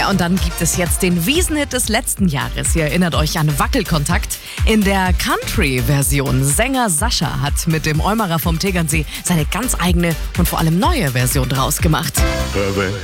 Ja, und dann gibt es jetzt den Wiesenhit des letzten Jahres. Ihr erinnert euch an Wackelkontakt. In der Country-Version. Sänger Sascha hat mit dem Eumerer vom Tegernsee seine ganz eigene und vor allem neue Version draus gemacht.